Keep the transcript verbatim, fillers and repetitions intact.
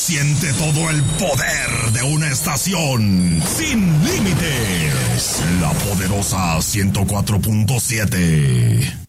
Siente todo el poder de una estación sin límites. La poderosa ciento cuatro punto siete.